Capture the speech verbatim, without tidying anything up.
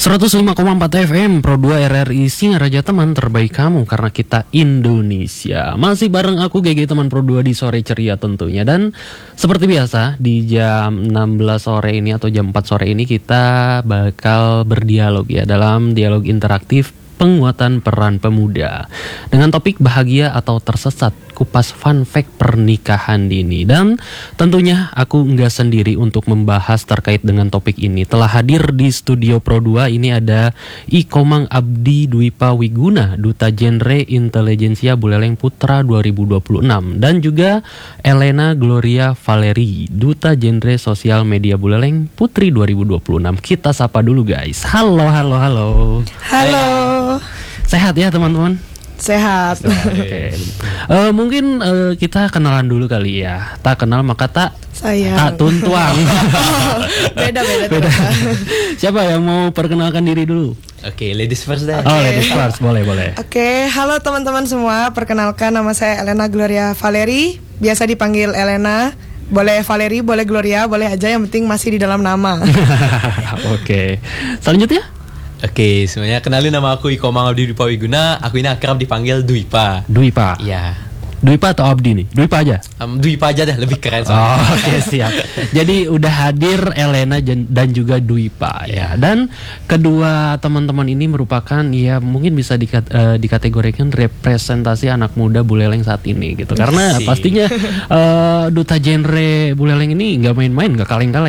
seratus lima koma empat F M Pro dua R R I Singaraja, teman terbaik kamu karena kita Indonesia. Masih bareng aku G G teman Pro dua di sore ceria tentunya. Dan seperti biasa di jam enam belas sore ini atau jam empat sore ini kita bakal berdialog ya, dalam dialog interaktif penguatan peran pemuda dengan topik bahagia atau tersesat, kupas fun fact pernikahan dini. Dan tentunya aku nggak sendiri untuk membahas terkait dengan topik ini. Telah hadir di studio Pro dua ini ada Ikomang Abdi Dwipa Wiguna, Duta Genre Intelijensia Buleleng Putra dua ribu dua puluh enam, dan juga Elena Gloria Valeri, Duta Genre Sosial Media Buleleng Putri dua ribu dua puluh enam. Kita sapa dulu guys. Halo, halo, halo. Halo. Sehat ya teman-teman? Sehat. Oke. Uh, mungkin uh, kita kenalan dulu kali ya. Tak kenal maka tak sayang. Tak tuntuang. beda beda. beda. Siapa yang mau perkenalkan diri dulu? Oke, okay, ladies first deh. Oh, ladies first, boleh boleh. Oke, okay, halo teman-teman semua. Perkenalkan, nama saya Elena Gloria Valeri. Biasa dipanggil Elena. Boleh Valeri, boleh Gloria, boleh aja. Yang penting masih di dalam nama. Oke. Okay. Selanjutnya? Oke, semuanya kenalin, nama aku Ikomang Abdi Dwipa Wiguna. Aku ini akrab dipanggil Dwipa. Dwipa. Iya. Dwipa atau Abdi nih? Dwipa aja? Um, Dwipa aja dah, lebih keren Oh, soalnya. oke, okay, siap. Jadi udah hadir Elena dan juga Dwipa ya. Dan kedua teman-teman ini merupakan ya mungkin bisa dikat, uh, dikategorikan representasi anak muda Buleleng saat ini gitu. Karena Si. pastinya uh, Duta Genre Buleleng ini nggak main-main, nggak kaleng-kaleng.